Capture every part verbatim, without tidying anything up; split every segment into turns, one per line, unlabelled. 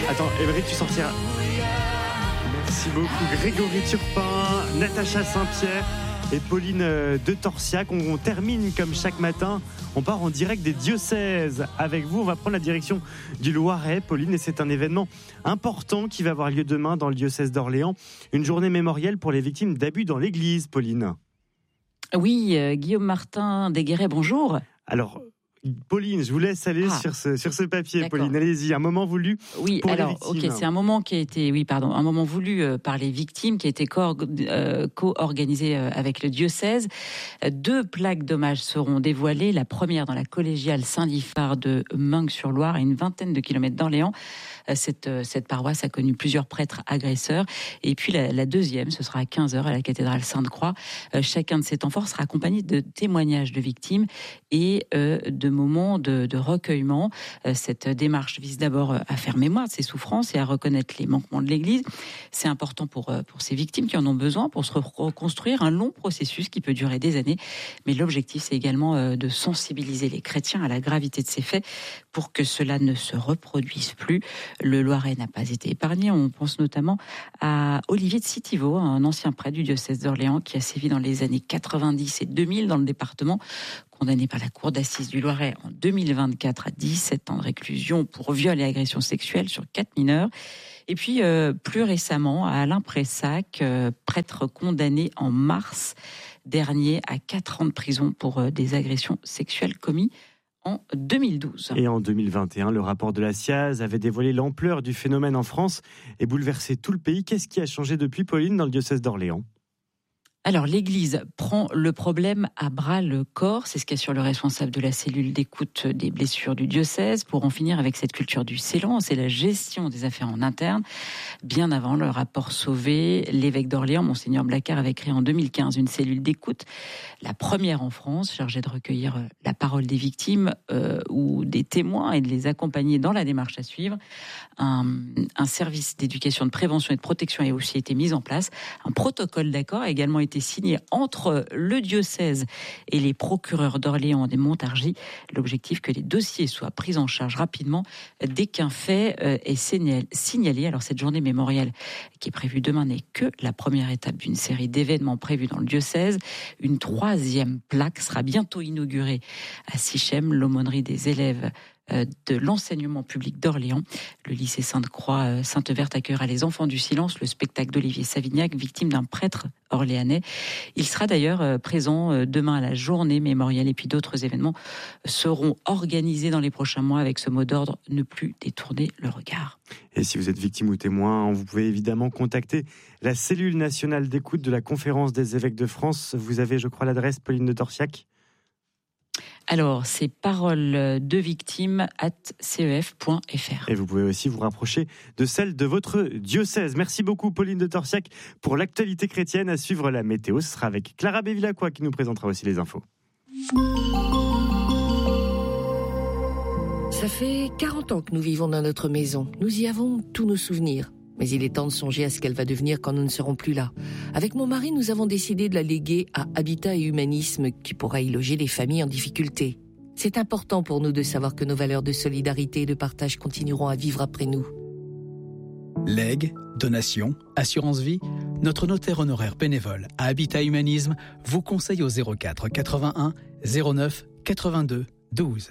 Attends, Émeric, tu sortiras. Merci beaucoup Grégory Turpin, Natacha Saint-Pierre et Pauline de Torsiac. On, on termine comme chaque matin. On part en direct des diocèses avec vous. On va prendre la direction du Loiret, Pauline, et c'est un événement important qui va avoir lieu demain dans le diocèse d'Orléans. Une journée mémorielle pour les victimes d'abus dans l'église, Pauline.
Oui, euh, Guillaume Martin Desguéret, bonjour.
Alors, Pauline, je vous laisse aller ah. sur ce sur ce papier. D'accord. Pauline, allez-y, un moment voulu.
Oui,
pour
alors,
les victimes.
ok, c'est un moment qui a été, oui, pardon, un moment voulu euh, par les victimes, qui a été co- euh, co-organisé euh, avec le diocèse. Deux plaques d'hommage seront dévoilées. La première dans la collégiale Saint-Liphard de Meung-sur-Loire, à une vingtaine de kilomètres d'Orléans. Cette, cette paroisse a connu plusieurs prêtres agresseurs. Et puis la, la deuxième, ce sera à quinze heures à la cathédrale Sainte-Croix. Euh, chacun de ces temps forts sera accompagné de témoignages de victimes et euh, de moments de, de recueillement. Euh, cette démarche vise d'abord à faire mémoire de ces souffrances et à reconnaître les manquements de l'Église. C'est important pour, pour ces victimes qui en ont besoin pour se reconstruire, un long processus qui peut durer des années. Mais l'objectif, c'est également de sensibiliser les chrétiens à la gravité de ces faits pour que cela ne se reproduise plus. Le Loiret n'a pas été épargné. On pense notamment à Olivier de Sitivo, un ancien prêtre du diocèse d'Orléans qui a sévi dans les années quatre-vingt-dix et deux mille dans le département, condamné par la cour d'assises du Loiret en deux mille vingt-quatre à dix-sept ans de réclusion pour viol et agression sexuelle sur quatre mineurs. Et puis, euh, plus récemment, à Alain Pressac, euh, prêtre condamné en mars dernier à quatre ans de prison pour euh, des agressions sexuelles commises en deux mille douze.
Et en deux mille vingt et un, le rapport de la S I A Z avait dévoilé l'ampleur du phénomène en France et bouleversé tout le pays. Qu'est-ce qui a changé depuis, Pauline, dans le diocèse d'Orléans ?
Alors, l'Église prend le problème à bras le corps. C'est ce qu'assure le responsable de la cellule d'écoute des blessures du diocèse pour en finir avec cette culture du silence et la gestion des affaires en interne. Bien avant le rapport Sauvé, l'évêque d'Orléans, Monseigneur Blacard, avait créé en deux mille quinze une cellule d'écoute, la première en France, chargée de recueillir la parole des victimes euh, ou des témoins et de les accompagner dans la démarche à suivre. Un, un service d'éducation, de prévention et de protection a aussi été mis en place. Un protocole d'accord a également été signé entre le diocèse et les procureurs d'Orléans et des Montargis. L'objectif, que les dossiers soient pris en charge rapidement dès qu'un fait est signalé. Alors cette journée mémorielle qui est prévue demain n'est que la première étape d'une série d'événements prévus dans le diocèse. Une troisième plaque sera bientôt inaugurée à Sichem, l'aumônerie des élèves de l'enseignement public d'Orléans. Le lycée Sainte-Croix Sainte-Verte accueillera les enfants du silence, le spectacle d'Olivier Savignac, victime d'un prêtre orléanais. Il sera d'ailleurs présent demain à la journée mémorielle, et puis d'autres événements seront organisés dans les prochains mois avec ce mot d'ordre: ne plus détourner le regard.
Et si vous êtes victime ou témoin, vous pouvez évidemment contacter la cellule nationale d'écoute de la Conférence des évêques de France. Vous avez, je crois, l'adresse, Pauline de Torsiac ?
Alors, c'est paroles de victimes arobase c e f point f r.
Et vous pouvez aussi vous rapprocher de celle de votre diocèse. Merci beaucoup, Pauline de Torsiac, pour l'actualité chrétienne. À suivre la météo, ce sera avec Clara Bévilacqua qui nous présentera aussi les infos.
Ça fait quarante ans que nous vivons dans notre maison. Nous y avons tous nos souvenirs. Mais il est temps de songer à ce qu'elle va devenir quand nous ne serons plus là. Avec mon mari, nous avons décidé de la léguer à Habitat et Humanisme, qui pourra y loger les familles en difficulté. C'est important pour nous de savoir que nos valeurs de solidarité et de partage continueront à vivre après nous.
Legs, donations, assurance vie, notre notaire honoraire bénévole à Habitat Humanisme vous conseille au zéro quatre quatre-vingt-un zéro neuf quatre-vingt-deux douze.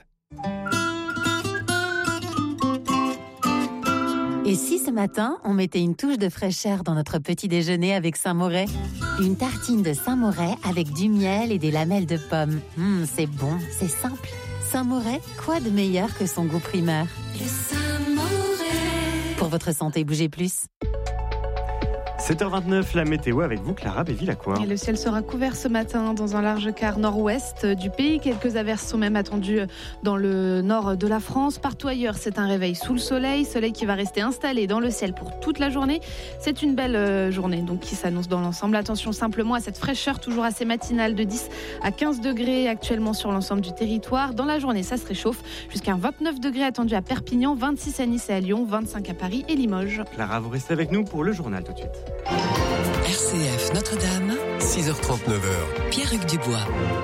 Et si ce matin, on mettait une touche de fraîcheur dans notre petit déjeuner avec Saint-Moret ? Une tartine de Saint-Moret avec du miel et des lamelles de pommes. Mmh, c'est bon, c'est simple. Saint-Moret, quoi de meilleur que son goût primaire ?
Le Saint-Moret.
Pour votre santé, bougez plus.
sept heures vingt-neuf, la météo avec vous, Clara Bévilacqua.
Et le ciel sera couvert ce matin dans un large quart nord-ouest du pays. Quelques averses sont même attendues dans le nord de la France. Partout ailleurs, c'est un réveil sous le soleil. Soleil qui va rester installé dans le ciel pour toute la journée. C'est une belle journée donc qui s'annonce dans l'ensemble. Attention simplement à cette fraîcheur toujours assez matinale de dix à quinze degrés actuellement sur l'ensemble du territoire. Dans la journée, ça se réchauffe jusqu'à vingt-neuf degrés attendus à Perpignan, vingt-six à Nice et à Lyon, vingt-cinq à Paris et Limoges.
Clara, vous restez avec nous pour le journal tout de suite.
R C F Notre-Dame,
six heures trente-neuf.
Pierre-Hugues Dubois.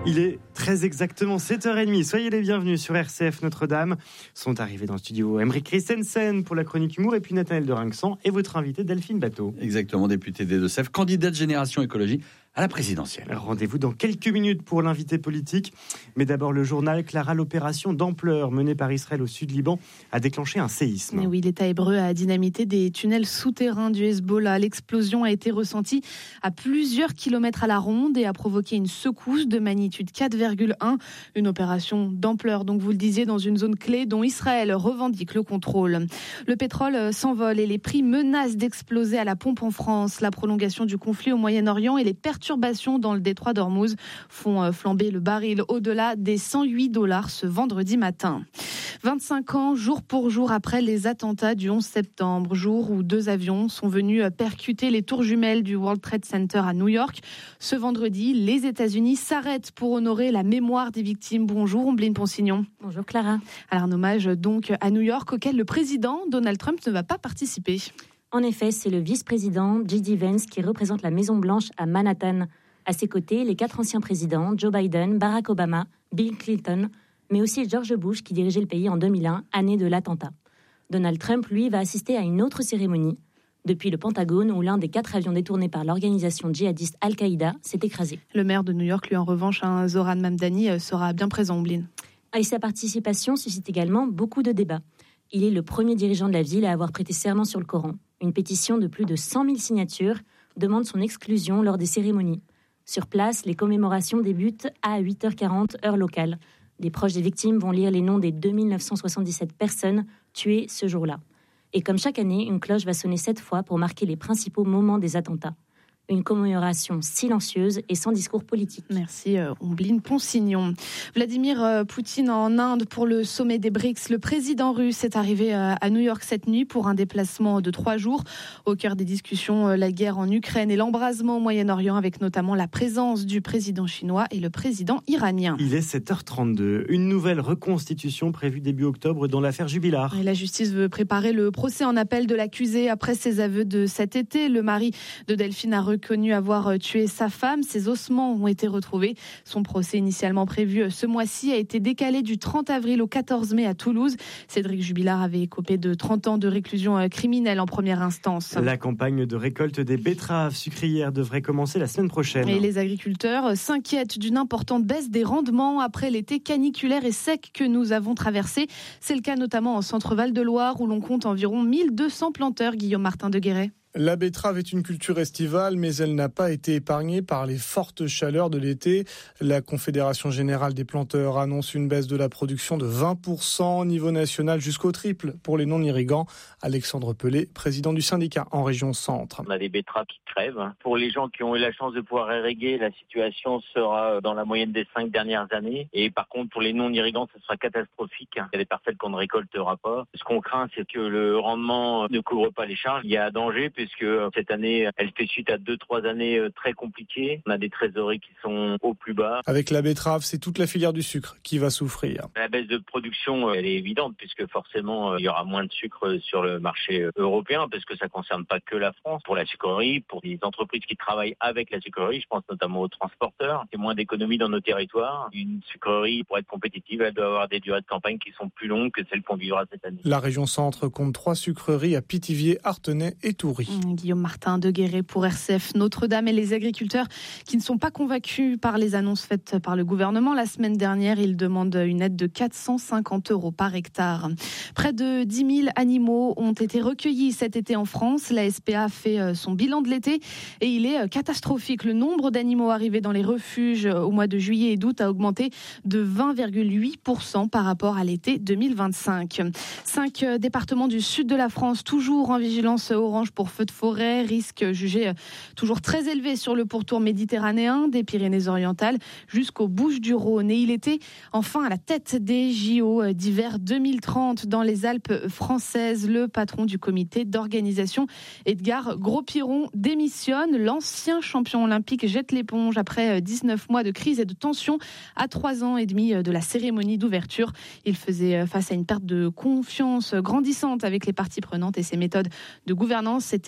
Il est très exactement sept heures trente. Soyez les bienvenus sur R C F Notre-Dame. Sont arrivés dans le studio Aymeric Christensen pour la chronique humour et puis Nathanaël de Rinxan et votre invité Delphine Bateau.
Exactement, députée des Deux-Sèvres, candidate Génération Écologie à la présidentielle.
Rendez-vous dans quelques minutes pour l'invité politique. Mais d'abord le journal. Clara, l'opération d'ampleur menée par Israël au sud Liban a déclenché un séisme.
Mais oui, l'État hébreu a dynamité des tunnels souterrains du Hezbollah. L'explosion a été ressentie à plusieurs kilomètres à la ronde et a provoqué une secousse de magnitude quatre virgule un. Une opération d'ampleur, donc vous le disiez, dans une zone clé dont Israël revendique le contrôle. Le pétrole s'envole et les prix menacent d'exploser à la pompe en France. La prolongation du conflit au Moyen-Orient et les perturbations dans le détroit d'Ormuz font flamber le baril au-delà des cent huit dollars ce vendredi matin. vingt-cinq ans, jour pour jour après les attentats du onze septembre, jour où deux avions sont venus percuter les tours jumelles du World Trade Center à New York. Ce vendredi, les États-Unis s'arrêtent pour honorer la mémoire des victimes. Bonjour, Ombline Ponsignon.
Bonjour Clara.
Alors un hommage donc à New York auquel le président Donald Trump ne va pas participer.
En effet, c'est le vice-président J D Vance qui représente la Maison-Blanche à Manhattan. À ses côtés, les quatre anciens présidents, Joe Biden, Barack Obama, Bill Clinton, mais aussi George Bush qui dirigeait le pays en deux mille un, année de l'attentat. Donald Trump, lui, va assister à une autre cérémonie, depuis le Pentagone où l'un des quatre avions détournés par l'organisation djihadiste Al-Qaïda s'est écrasé.
Le maire de New York, lui en revanche, hein, Zoran Mamdani, sera bien présent, Ombline.
Et sa participation suscite également beaucoup de débats. Il est le premier dirigeant de la ville à avoir prêté serment sur le Coran. Une pétition de plus de cent mille signatures demande son exclusion lors des cérémonies. Sur place, les commémorations débutent à huit heures quarante, heure locale. Les proches des victimes vont lire les noms des deux mille neuf cent soixante-dix-sept personnes tuées ce jour-là. Et comme chaque année, une cloche va sonner sept fois pour marquer les principaux moments des attentats. Une commémoration silencieuse et sans discours politique.
Merci, euh, Ombline Ponsignon. Vladimir euh, Poutine en Inde pour le sommet des BRICS. Le président russe est arrivé euh, à New York cette nuit pour un déplacement de trois jours. Au cœur des discussions, euh, la guerre en Ukraine et l'embrasement au Moyen-Orient, avec notamment la présence du président chinois et le président iranien.
Il est sept heures trente-deux. Une nouvelle reconstitution prévue début octobre dans l'affaire Jubilard.
Et la justice veut préparer le procès en appel de l'accusé après ses aveux de cet été. Le mari de Delphine a reconnu avoir tué sa femme. Ses ossements ont été retrouvés. Son procès initialement prévu ce mois-ci a été décalé du trente avril au quatorze mai à Toulouse. Cédric Jubilard avait écopé de trente ans de réclusion criminelle en première instance.
La campagne de récolte des betteraves sucrières devrait commencer la semaine prochaine.
Et les agriculteurs s'inquiètent d'une importante baisse des rendements après l'été caniculaire et sec que nous avons traversé. C'est le cas notamment en Centre-Val de Loire où l'on compte environ mille deux cents planteurs. Guillaume Martin de Guéret.
La betterave est une culture estivale, mais elle n'a pas été épargnée par les fortes chaleurs de l'été. La Confédération Générale des Planteurs annonce une baisse de la production de vingt pour cent au niveau national jusqu'au triple pour les non-irrigants. Alexandre Pelé, président du syndicat en région Centre.
On a des betteraves qui crèvent. Pour les gens qui ont eu la chance de pouvoir irriguer, la situation sera dans la moyenne des cinq dernières années. Et par contre, pour les non-irrigants, ce sera catastrophique. Il y a des parcelles qu'on ne récoltera pas. Ce qu'on craint, c'est que le rendement ne couvre pas les charges. Il y a danger puisque cette année, elle fait suite à deux, trois années très compliquées. On a des trésoreries qui sont au plus bas.
Avec la betterave, c'est toute la filière du sucre qui va souffrir.
La baisse de production, elle est évidente puisque forcément, il y aura moins de sucre sur le marché européen parce que ça ne concerne pas que la France. Pour la sucrerie, pour les entreprises qui travaillent avec la sucrerie, je pense notamment aux transporteurs, il y a moins d'économies dans nos territoires. Une sucrerie, pour être compétitive, elle doit avoir des durées de campagne qui sont plus longues que celles qu'on vivra cette année.
La région Centre compte trois sucreries à Pithiviers, Artenay et Toury.
Guillaume Martin de Guéret pour R C F Notre-Dame. Et les agriculteurs qui ne sont pas convaincus par les annonces faites par le gouvernement la semaine dernière, ils demandent une aide de quatre cent cinquante euros par hectare. Près de dix mille animaux ont été recueillis cet été en France. La S P A fait son bilan de l'été et il est catastrophique. Le nombre d'animaux arrivés dans les refuges au mois de juillet et d'août a augmenté de vingt virgule huit pour cent par rapport à l'été deux mille vingt-cinq. Cinq départements du sud de la France, toujours en vigilance orange pour feux de forêt, risque jugé toujours très élevé sur le pourtour méditerranéen, des Pyrénées-Orientales jusqu'aux Bouches-du-Rhône. Et il était enfin à la tête des J O d'hiver deux mille trente dans les Alpes françaises. Le patron du comité d'organisation, Edgar Gros-Piron, démissionne. L'ancien champion olympique jette l'éponge après dix-neuf mois de crise et de tension à trois ans et demi de la cérémonie d'ouverture. Il faisait face à une perte de confiance grandissante avec les parties prenantes et ses méthodes de gouvernance s'étaient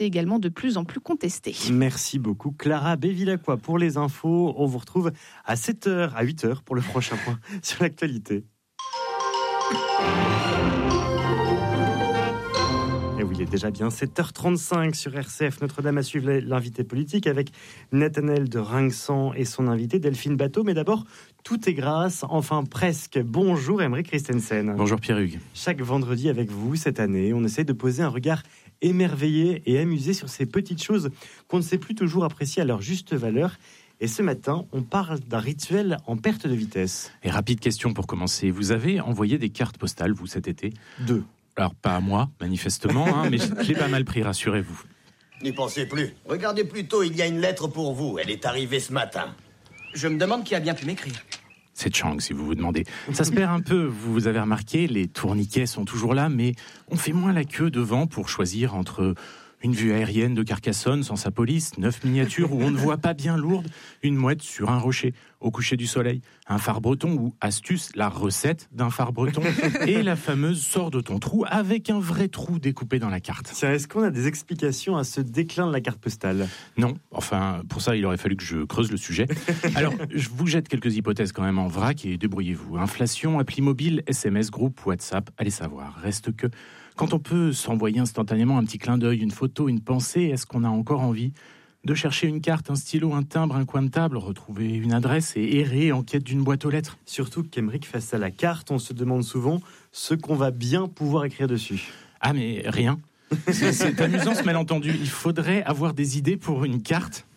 c'est également de plus en plus contesté.
Merci beaucoup Clara Bévilacqua pour les infos. On vous retrouve à sept heures, à huit heures pour le prochain point sur l'actualité. Et oui, il est déjà bien sept heures trente-cinq sur R C F. Notre-Dame à suivre l'invité politique avec Nathanaël de Rinxan et son invité Delphine Bateau. Mais d'abord, tout est grâce, enfin presque. Bonjour Aymeric Christensen.
Bonjour Pierre-Hugues.
Chaque vendredi avec vous cette année, on essaie de poser un regard émerveillé et amusé sur ces petites choses qu'on ne sait plus toujours apprécier à leur juste valeur. Et ce matin, on parle d'un rituel en perte de vitesse.
Et rapide question pour commencer. Vous avez envoyé des cartes postales, vous, cet été ?
Deux.
Alors, pas à moi, manifestement, hein, mais je l'ai pas mal pris, rassurez-vous.
N'y pensez plus. Regardez plutôt, il y a une lettre pour vous. Elle est arrivée ce matin.
Je me demande qui a bien pu m'écrire.
C'est Chang, si vous vous demandez. Ça se perd un peu, vous avez remarqué, les tourniquets sont toujours là, mais on fait moins la queue devant pour choisir entre une vue aérienne de Carcassonne sans sa police, neuf miniatures où on ne voit pas bien lourde, une mouette sur un rocher au coucher du soleil, un phare breton ou astuce, la recette d'un phare breton, et la fameuse sort de ton trou avec un vrai trou découpé dans la carte.
Tiens, est-ce qu'on a des explications à ce déclin de la carte postale ?
Non, enfin, pour ça, il aurait fallu que je creuse le sujet. Alors, je vous jette quelques hypothèses quand même en vrac et débrouillez-vous. Inflation, appli mobile, S M S, groupe, WhatsApp, allez savoir. Reste que, quand on peut s'envoyer instantanément un petit clin d'œil, une photo, une pensée, est-ce qu'on a encore envie de chercher une carte, un stylo, un timbre, un coin de table, retrouver une adresse et errer en quête d'une boîte aux lettres ?
Surtout qu'Aymeric, face à la carte, on se demande souvent ce qu'on va bien pouvoir écrire dessus.
Ah mais rien. C'est, c'est amusant ce malentendu. Il faudrait avoir des idées pour une carte.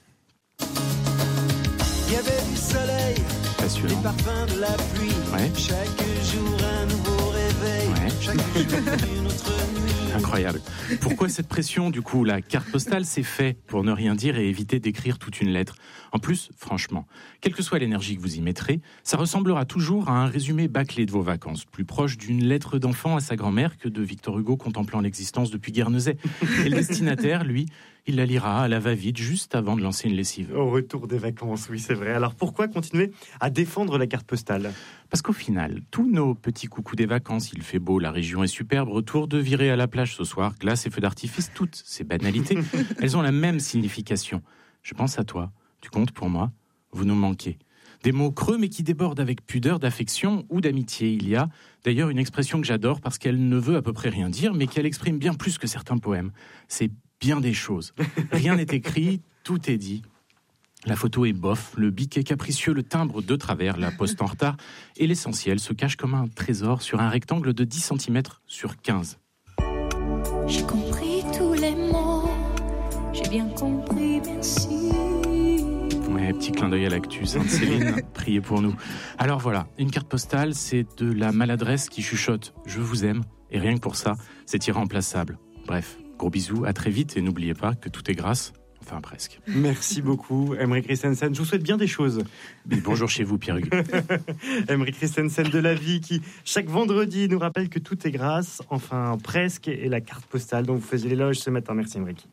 Il y avait du soleil,
passionnant.
Les parfums de la pluie.
Ouais.
Chaque jour un nouveau réveil.
Ouais.
Chaque jour une autre nuit.
Incroyable. Pourquoi cette pression, du coup ? La carte postale, c'est fait pour ne rien dire et éviter d'écrire toute une lettre. En plus, franchement, quelle que soit l'énergie que vous y mettrez, ça ressemblera toujours à un résumé bâclé de vos vacances, plus proche d'une lettre d'enfant à sa grand-mère que de Victor Hugo contemplant l'existence depuis Guernesey. Et le destinataire, lui, il la lira à la va-vite juste avant de lancer une lessive.
Au retour des vacances, oui, c'est vrai. Alors pourquoi continuer à défendre la carte postale ?
Parce qu'au final, tous nos petits coucous des vacances, il fait beau, la région est superbe, retour de virer à la plage ce soir, glace et feux d'artifice, toutes ces banalités, elles ont la même signification. Je pense à toi, tu comptes pour moi, vous nous manquez. Des mots creux mais qui débordent avec pudeur, d'affection ou d'amitié. Il y a d'ailleurs une expression que j'adore parce qu'elle ne veut à peu près rien dire, mais qu'elle exprime bien plus que certains poèmes. C'est bien des choses. Rien n'est écrit, tout est dit. La photo est bof, le bic est capricieux, le timbre de travers, la poste en retard, et l'essentiel se cache comme un trésor sur un rectangle de dix centimètres sur quinze.
J'ai compris tous les mots, j'ai bien compris, merci.
Ouais, petit clin d'œil à l'actu, Sainte-Céline, priez pour nous. Alors voilà, une carte postale, c'est de la maladresse qui chuchote « Je vous aime », et rien que pour ça, c'est irremplaçable. Bref, gros bisous, à très vite, et n'oubliez pas que tout est grâce. Enfin, presque.
Merci beaucoup, Aymeric Christensen. Je vous souhaite bien des choses.
Mais bonjour chez vous, Pierre-Hugues.
Aymeric Christensen de La Vie, qui, chaque vendredi, nous rappelle que tout est grâce, enfin presque, et la carte postale dont vous faisiez l'éloge ce matin. Merci, Aymeric.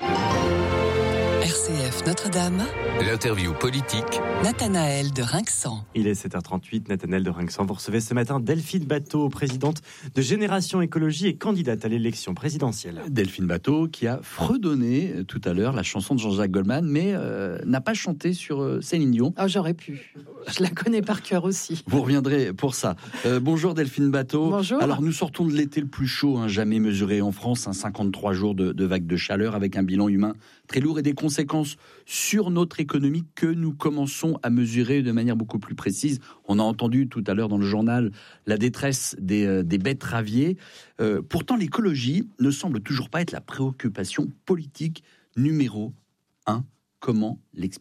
R C F Notre-Dame.
L'interview politique.
Nathanaël de Rinxan.
Il est sept heures trente-huit, Nathanaël de Rinxan. Vous recevez ce matin Delphine Bateau, présidente de Génération Écologie et candidate à l'élection présidentielle.
Delphine Bateau qui a fredonné tout à l'heure la chanson de Jean-Jacques Goldman, mais euh, n'a pas chanté sur euh, Céline Dion.
Oh, j'aurais pu. Je la connais par cœur aussi.
Vous reviendrez pour ça. Euh, bonjour Delphine Bateau.
Bonjour.
Alors nous sortons de l'été le plus chaud hein, jamais mesuré en France, hein, cinquante-trois jours de, de vagues de chaleur avec un bilan humain très lourd et des conséquences sur notre économie que nous commençons à mesurer de manière beaucoup plus précise. On a entendu tout à l'heure dans le journal la détresse des, euh, des betteraviers. Euh, pourtant, l'écologie ne semble toujours pas être la préoccupation politique numéro un. Comment l'expliquez-vous ?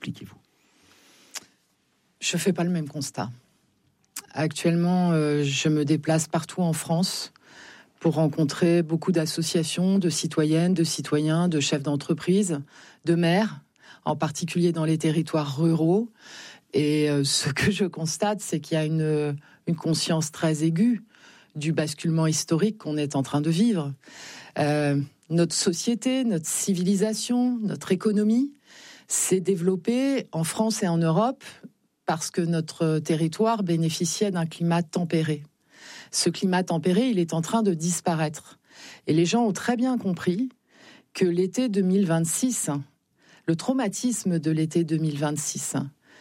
Je ne fais pas le même constat. Actuellement, euh, je me déplace partout en France pour rencontrer beaucoup d'associations, de citoyennes, de citoyens, de chefs d'entreprise, de maires, en particulier dans les territoires ruraux. Et euh, ce que je constate, c'est qu'il y a une, une conscience très aiguë du basculement historique qu'on est en train de vivre. Euh, notre société, notre civilisation, notre économie s'est développée en France et en Europe parce que notre territoire bénéficiait d'un climat tempéré. Ce climat tempéré, il est en train de disparaître. Et les gens ont très bien compris que l'été deux mille vingt-six, le traumatisme de l'été deux mille vingt-six,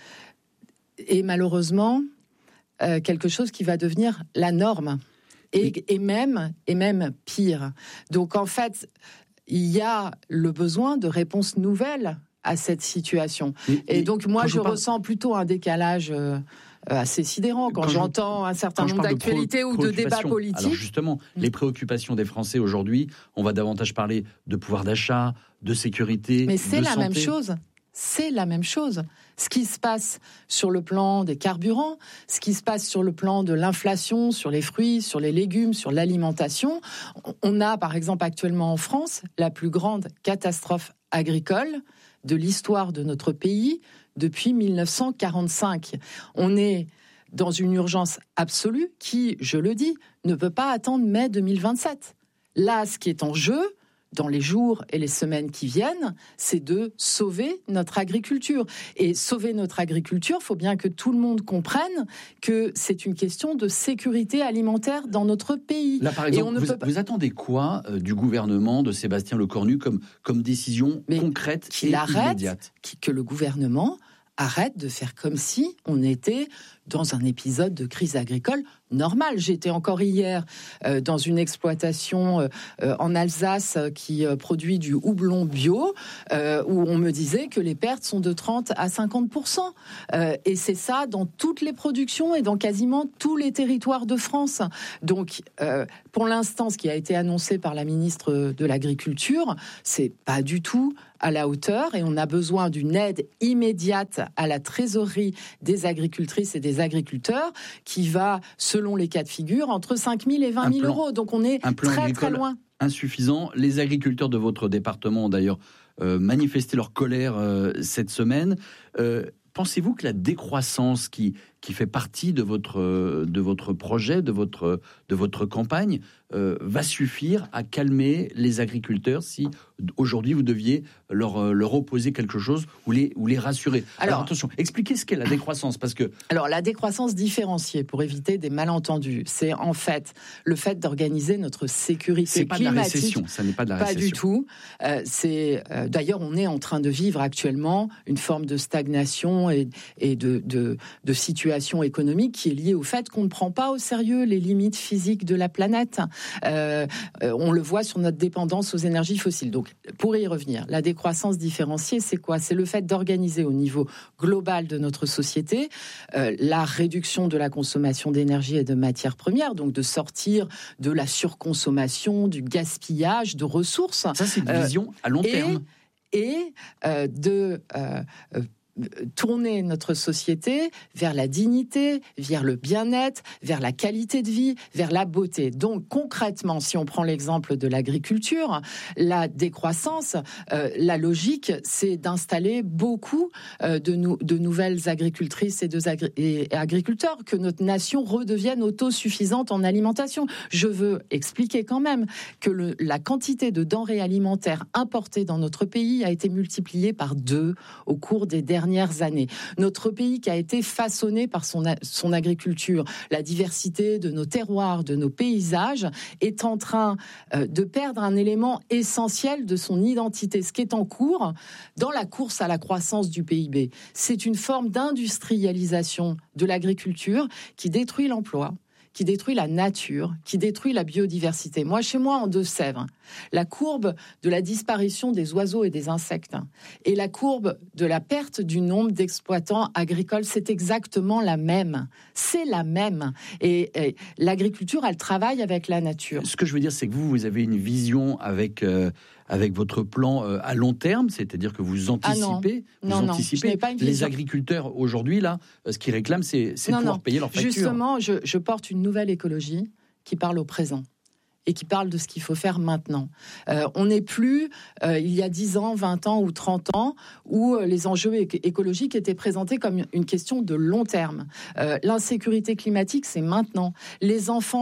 est malheureusement euh, quelque chose qui va devenir la norme. Et, oui. et, même, et même pire. Donc en fait, il y a le besoin de réponses nouvelles à cette situation. Et, et donc moi, je, je parle... ressens plutôt un décalage euh, assez sidérant quand, quand j'entends je, un certain nombre d'actualités de pro- ou de débats politiques.
Alors justement, mmh. les préoccupations des Français aujourd'hui, on va davantage parler de pouvoir d'achat, de sécurité,
mais c'est
de
la
santé.
même chose. C'est la même chose. Ce qui se passe sur le plan des carburants, ce qui se passe sur le plan de l'inflation, sur les fruits, sur les légumes, sur l'alimentation. On a, par exemple, actuellement en France, la plus grande catastrophe agricole de l'histoire de notre pays depuis mille neuf cent quarante-cinq. On est dans une urgence absolue qui, je le dis, ne peut pas attendre mai deux mille vingt-sept. Là, ce qui est en jeu, dans les jours et les semaines qui viennent, c'est de sauver notre agriculture. Et sauver notre agriculture, il faut bien que tout le monde comprenne que c'est une question de sécurité alimentaire dans notre pays.
Là, par exemple, vous, peut... vous attendez quoi euh, du gouvernement de Sébastien Lecornu comme, comme décision Mais concrète et
arrête,
immédiate
Que le gouvernement arrête de faire comme si on était dans un épisode de crise agricole normale. J'étais encore hier euh, dans une exploitation euh, en Alsace euh, qui euh, produit du houblon bio, euh, où on me disait que les pertes sont de trente à cinquante pour cent. Euh, et c'est ça dans toutes les productions et dans quasiment tous les territoires de France. Donc, euh, pour l'instant, ce qui a été annoncé par la ministre de l'Agriculture, c'est pas du tout à la hauteur, et on a besoin d'une aide immédiate à la trésorerie des agricultrices et des agriculteurs qui va, selon les cas de figure, entre cinq mille et vingt mille euros. Donc on est très très loin.
Insuffisant. Les agriculteurs de votre département ont d'ailleurs euh, manifesté leur colère euh, cette semaine. Euh, pensez-vous que la décroissance qui, qui fait partie de votre, de votre projet, de votre, de votre campagne, euh, va suffire à calmer les agriculteurs si aujourd'hui vous deviez leur, leur opposer quelque chose ou les, ou les rassurer? Alors, Alors attention, expliquez ce qu'est la décroissance, parce que...
Alors la décroissance différenciée, pour éviter des malentendus, c'est en fait le fait d'organiser notre sécurité
c'est
climatique.
Pas de la récession, ça n'est pas de la récession.
Pas du tout. Euh, c'est, euh, d'ailleurs, on est en train de vivre actuellement une forme de stagnation et, et de, de, de situation économique qui est liée au fait qu'on ne prend pas au sérieux les limites physiques de la planète. Euh, euh, on le voit sur notre dépendance aux énergies fossiles. Donc, pour y revenir, la décroissance différenciée, c'est quoi? C'est le fait d'organiser au niveau global de notre société euh, la réduction de la consommation d'énergie et de matières premières, donc de sortir de la surconsommation, du gaspillage de ressources.
Ça, c'est une vision euh, à long
et,
terme.
Et euh, de... Euh, euh, tourner notre société vers la dignité, vers le bien-être, vers la qualité de vie, vers la beauté. Donc concrètement, si on prend l'exemple de l'agriculture, la décroissance, euh, la logique, c'est d'installer beaucoup euh, de, nou- de nouvelles agricultrices et, de agri- et agriculteurs, que notre nation redevienne autosuffisante en alimentation. Je veux expliquer quand même que le, la quantité de denrées alimentaires importées dans notre pays a été multipliée par deux au cours des dernières dernières années. Notre pays qui a été façonné par son, son agriculture, la diversité de nos terroirs, de nos paysages, est en train euh, de perdre un élément essentiel de son identité. Ce qui est en cours dans la course à la croissance du P I B, c'est une forme d'industrialisation de l'agriculture qui détruit l'emploi, qui détruit la nature, qui détruit la biodiversité. Moi, chez moi, en Deux-Sèvres, la courbe de la disparition des oiseaux et des insectes et la courbe de la perte du nombre d'exploitants agricoles, c'est exactement la même. C'est la même. Et, et l'agriculture, elle travaille avec la nature.
Ce que je veux dire, c'est que vous, vous avez une vision avec... Euh... avec votre plan euh, à long terme, c'est-à-dire que vous anticipez,
ah non.
vous
non,
anticipez
non,
les agriculteurs aujourd'hui, là, ce qu'ils réclament, c'est, c'est
non,
pouvoir
non.
payer leurs factures.
Justement, je, je porte une nouvelle écologie qui parle au présent et qui parle de ce qu'il faut faire maintenant. Euh, on n'est plus, euh, il y a dix ans, vingt ans ou trente ans, où euh, les enjeux éc- écologiques étaient présentés comme une question de long terme. Euh, l'insécurité climatique, c'est maintenant. Les enfants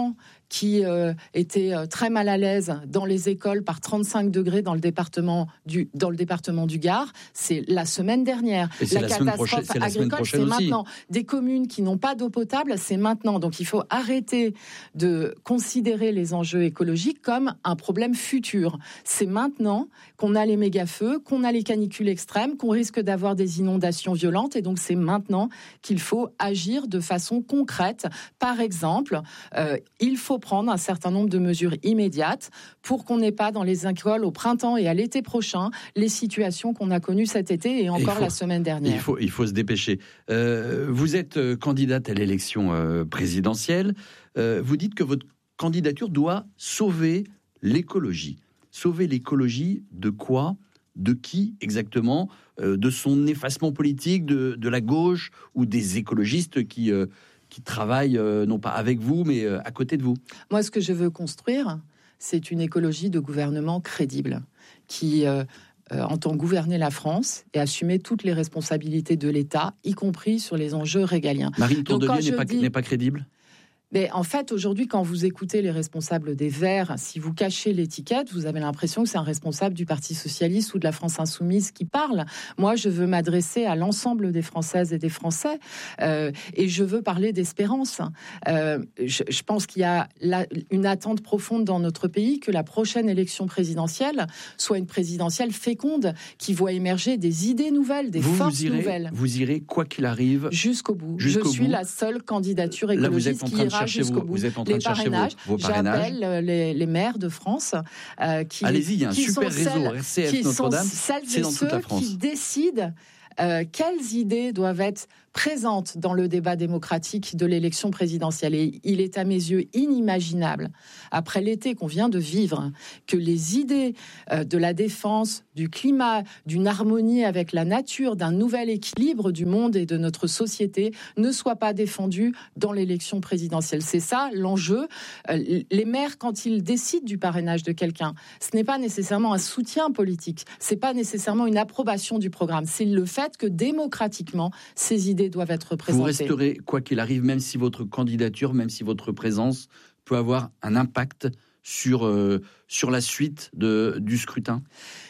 qui euh, étaient euh, très mal à l'aise dans les écoles par trente-cinq degrés dans le département du, dans le département du Gard. C'est la semaine dernière.
Et c'est
la,
la
catastrophe
semaine prochaine, c'est la semaine
agricole,
prochaine
c'est
aussi.
maintenant. Des communes qui n'ont pas d'eau potable, c'est maintenant. Donc il faut arrêter de considérer les enjeux écologiques comme un problème futur. C'est maintenant qu'on a les méga-feux, qu'on a les canicules extrêmes, qu'on risque d'avoir des inondations violentes. Et donc c'est maintenant qu'il faut agir de façon concrète. Par exemple, euh, il faut prendre un certain nombre de mesures immédiates pour qu'on n'ait pas dans les écoles au printemps et à l'été prochain les situations qu'on a connues cet été et encore
il faut,
la semaine dernière.
Il faut, il faut se dépêcher. Euh, vous êtes candidate à l'élection euh, présidentielle. Euh, vous dites que votre candidature doit sauver l'écologie. Sauver l'écologie de quoi ? De qui exactement ? euh, De son effacement politique, de, de la gauche ou des écologistes qui, euh, qui travaillent euh, non pas avec vous, mais euh, à côté de vous ?
Moi, ce que je veux construire, c'est une écologie de gouvernement crédible qui euh, euh, entend gouverner la France et assumer toutes les responsabilités de l'État, y compris sur les enjeux régaliens.
Marine Tondelier n'est pas,
dis...
n'est pas crédible ?
Mais en fait, aujourd'hui, quand vous écoutez les responsables des Verts, si vous cachez l'étiquette, vous avez l'impression que c'est un responsable du Parti socialiste ou de la France insoumise qui parle. Moi, je veux m'adresser à l'ensemble des Françaises et des Français, euh, et je veux parler d'espérance. Euh, je, je pense qu'il y a la, une attente profonde dans notre pays que la prochaine élection présidentielle soit une présidentielle féconde qui voit émerger des idées nouvelles, des
vous,
forces
vous irez,
nouvelles.
Vous irez, quoi qu'il arrive,
jusqu'au bout.
Jusqu'au
je suis
bout.
la seule candidature
Là, vous
écologiste
êtes en
qui
train de
ira
chercher
jusqu'au
vos,
bout.
vous êtes en train
les
de chercher
parrainages,
vos, vos parrainages.
J'appelle les, les maires de France euh, qui,
Allez-y, il y a un
qui
super
sont
réseau,
celles,
R C F
qui
Notre-Dame,
sont celles
c'est
et
dans
ceux
toute la France.
qui décident euh, quelles idées doivent être présentes dans le débat démocratique de l'élection présidentielle. Et il est à mes yeux inimaginable, après l'été qu'on vient de vivre, que les idées euh, de la défense, du climat, d'une harmonie avec la nature, d'un nouvel équilibre du monde et de notre société ne soient pas défendues dans l'élection présidentielle. C'est ça l'enjeu. Euh, les maires, quand ils décident du parrainage de quelqu'un, ce n'est pas nécessairement un soutien politique, c'est pas nécessairement une approbation du programme, c'est le fait que démocratiquement, ces idées doivent être présentées.
Vous resterez, quoi qu'il arrive, même si votre candidature, même si votre présence peut avoir un impact sur, euh, sur la suite de, du scrutin ?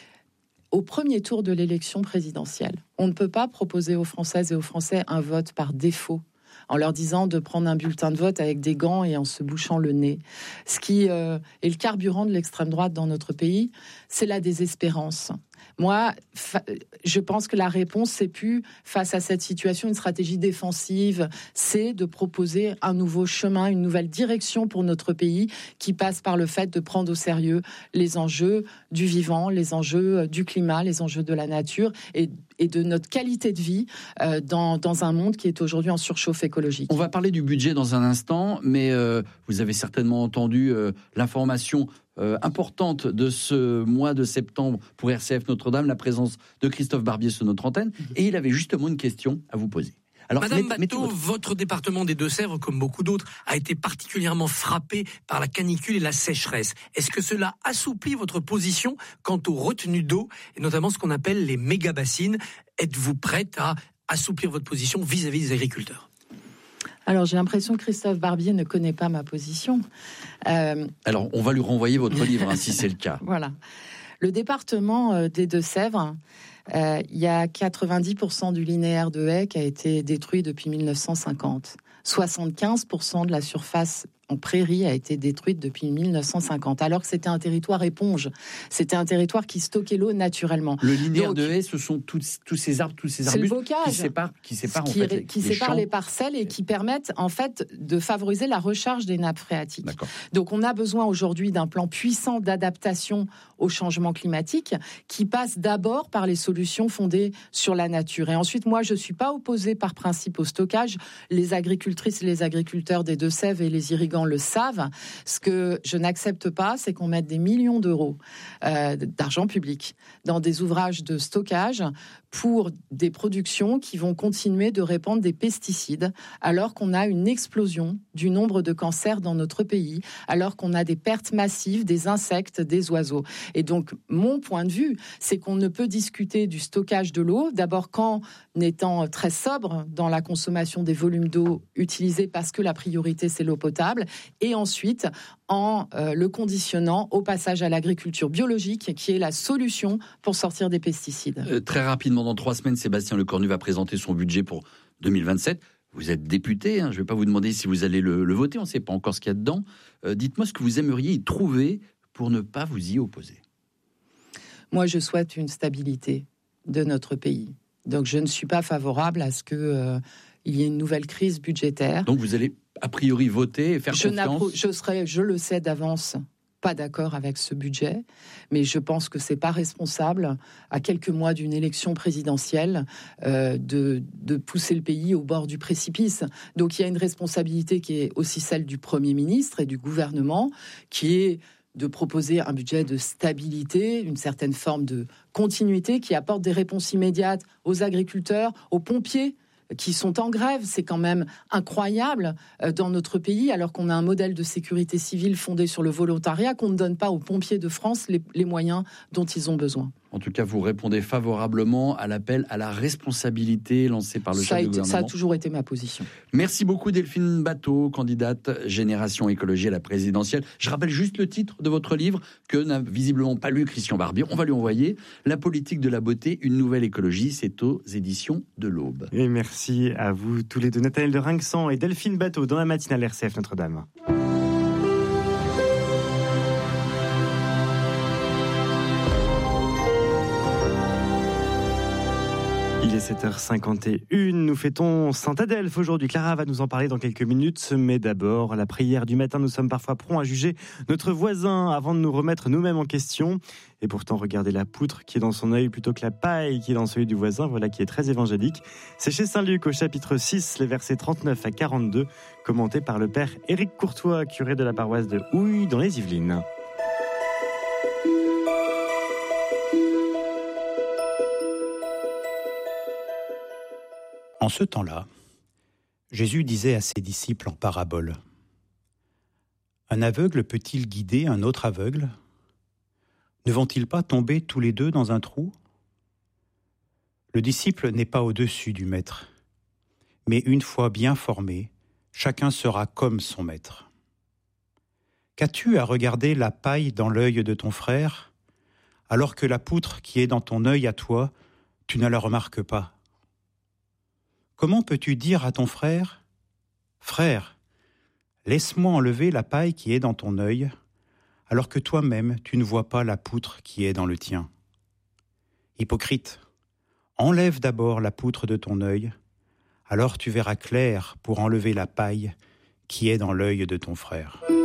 Au premier tour de l'élection présidentielle, on ne peut pas proposer aux Françaises et aux Français un vote par défaut, en leur disant de prendre un bulletin de vote avec des gants et en se bouchant le nez. Ce qui euh, est le carburant de l'extrême droite dans notre pays, c'est la désespérance. Moi, fa- je pense que la réponse, c'est plus, face à cette situation, une stratégie défensive, c'est de proposer un nouveau chemin, une nouvelle direction pour notre pays qui passe par le fait de prendre au sérieux les enjeux du vivant, les enjeux du climat, les enjeux de la nature et, et de notre qualité de vie euh, dans, dans un monde qui est aujourd'hui en surchauffe écologique.
On va parler du budget dans un instant, mais euh, vous avez certainement entendu euh, l'information Euh, importante de ce mois de septembre pour R C F Notre-Dame, la présence de Christophe Barbier sur notre antenne, et il avait justement une question à vous poser. Alors,
Madame
mettez, mettez
Bateau,
votre...
votre département des Deux-Sèvres, comme beaucoup d'autres, a été particulièrement frappé par la canicule et la sécheresse. Est-ce que cela assouplit votre position quant aux retenues d'eau, et notamment ce qu'on appelle les méga-bassines ? Êtes-vous prête à assouplir votre position vis-à-vis des agriculteurs ?
Alors, j'ai l'impression que Christophe Barbier ne connaît pas ma position. Euh...
Alors, on va lui renvoyer votre livre, hein, si c'est le cas.
Voilà. Le département euh, des Deux-Sèvres, euh, il y a quatre-vingt-dix pour cent du linéaire de haies qui a été détruit depuis mille neuf cent cinquante. soixante-quinze pour cent de la surface en prairie a été détruite depuis mille neuf cent cinquante, alors que c'était un territoire éponge. C'était un territoire qui stockait l'eau naturellement.
Le linéaire
Donc,
de haies, ce sont tous, tous ces arbres, tous ces
c'est le
arbustes
bocage.
qui séparent, qui séparent,
qui,
en fait, les,
qui
les
séparent
champs.
les parcelles et qui permettent en fait de favoriser la recharge des nappes phréatiques.
D'accord.
Donc on a besoin aujourd'hui d'un plan puissant d'adaptation au changement climatique qui passe d'abord par les solutions fondées sur la nature. Et ensuite, moi, je ne suis pas opposée par principe au stockage. Les agricultrices et les agriculteurs des Deux-Sèvres et les irrigants le savent. Ce que je n'accepte pas, c'est qu'on mette des millions d'euros euh, d'argent public dans des ouvrages de stockage pour des productions qui vont continuer de répandre des pesticides, alors qu'on a une explosion du nombre de cancers dans notre pays, alors qu'on a des pertes massives des insectes, des oiseaux. Et donc, mon point de vue, c'est qu'on ne peut discuter du stockage de l'eau, d'abord qu'en étant très sobre dans la consommation des volumes d'eau utilisés, parce que la priorité, c'est l'eau potable, et ensuite en euh, le conditionnant au passage à l'agriculture biologique, qui est la solution pour sortir des pesticides.
Euh, très rapidement, dans trois semaines, Sébastien Lecornu va présenter son budget pour deux mille vingt-sept. Vous êtes député, hein, je ne vais pas vous demander si vous allez le, le voter, on ne sait pas encore ce qu'il y a dedans. Euh, dites-moi ce que vous aimeriez y trouver pour ne pas vous y opposer.
Moi, je souhaite une stabilité de notre pays. Donc, je ne suis pas favorable à ce qu'il euh, y ait une nouvelle crise budgétaire.
Donc, vous allez a priori voter et faire
je
confiance
je serai, je le sais d'avance, pas d'accord avec ce budget, mais je pense que c'est pas responsable, à quelques mois d'une élection présidentielle, euh, de, de pousser le pays au bord du précipice. Donc, il y a une responsabilité qui est aussi celle du Premier ministre et du gouvernement, qui est de proposer un budget de stabilité, une certaine forme de continuité qui apporte des réponses immédiates aux agriculteurs, aux pompiers qui sont en grève. C'est quand même incroyable dans notre pays, alors qu'on a un modèle de sécurité civile fondé sur le volontariat, qu'on ne donne pas aux pompiers de France les, les moyens dont ils ont besoin.
En tout cas, vous répondez favorablement à l'appel à la responsabilité lancé par le
ça
chef
du
gouvernement.
Ça a toujours été ma position.
Merci beaucoup Delphine Batho, candidate Génération Écologie à la présidentielle. Je rappelle juste le titre de votre livre que n'a visiblement pas lu Christian Barbier. On va lui envoyer La politique de la beauté, une nouvelle écologie. C'est aux éditions de l'Aube.
Et merci à vous tous les deux, Nathanaël de Rinxan et Delphine Batho, dans la matinale R C F Notre-Dame. Il est sept heures cinquante et une, nous fêtons Saint-Adelphe aujourd'hui. Clara va nous en parler dans quelques minutes, mais d'abord, la prière du matin, nous sommes parfois prompts à juger notre voisin avant de nous remettre nous-mêmes en question. Et pourtant, regardez la poutre qui est dans son œil plutôt que la paille qui est dans celui du voisin, voilà qui est très évangélique. C'est chez Saint-Luc au chapitre six, les versets trente-neuf à quarante-deux, commenté par le père Éric Courtois, curé de la paroisse de Houille dans les Yvelines.
En ce temps-là, Jésus disait à ses disciples en parabole : un aveugle peut-il guider un autre aveugle ? Ne vont-ils pas tomber tous les deux dans un trou ? Le disciple n'est pas au-dessus du maître, mais une fois bien formé, chacun sera comme son maître. Qu'as-tu à regarder la paille dans l'œil de ton frère, alors que la poutre qui est dans ton œil à toi, tu ne la remarques pas ? Comment peux-tu dire à ton frère : frère, laisse-moi enlever la paille qui est dans ton œil, alors que toi-même tu ne vois pas la poutre qui est dans le tien ? Hypocrite, enlève d'abord la poutre de ton œil, alors tu verras clair pour enlever la paille qui est dans l'œil de ton frère.